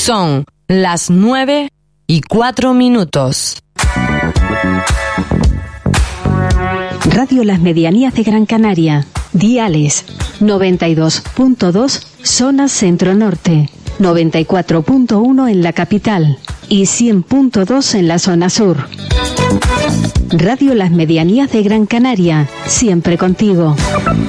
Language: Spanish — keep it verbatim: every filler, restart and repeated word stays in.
Son las nueve y cuatro minutos. Radio Las Medianías de Gran Canaria. Diales noventa y dos punto dos zona centro-norte, noventa y cuatro punto uno en la capital y cien punto dos en la zona sur. Radio Las Medianías de Gran Canaria, siempre contigo.